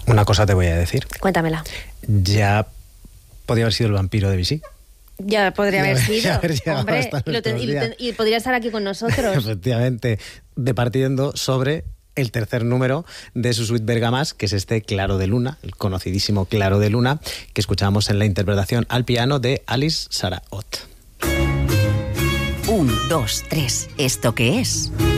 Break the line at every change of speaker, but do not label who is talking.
Una cosa te voy a decir.
Cuéntamela.
Ya podría haber sido el vampiro de Vichy.
Ya podría haber sido. Hombre, y podría estar aquí con nosotros.
Efectivamente, departiendo sobre el tercer número de su suite Bergamasque, que es este Claro de Luna, el conocidísimo Claro de Luna, que escuchamos en la interpretación al piano de Alice Saraot.
1, 2, 3. ¿Esto qué es?